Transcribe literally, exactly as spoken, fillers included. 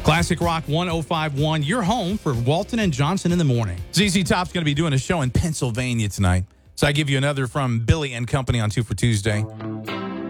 Classic Rock one oh five point one, your home for Walton and Johnson in the morning. Z Z Top's going to be doing a show in Pennsylvania tonight. So I give you another from Billy and Company on Two for Tuesday.